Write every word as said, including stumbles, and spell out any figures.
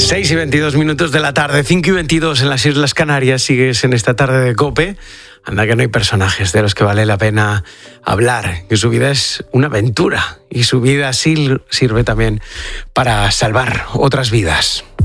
seis y veintidós minutos de la tarde, cinco y veintidós en las Islas Canarias. Sigues en esta tarde de COPE. Anda que no hay personajes de los que vale la pena hablar, que su vida es una aventura y su vida sí sirve también para salvar otras vidas.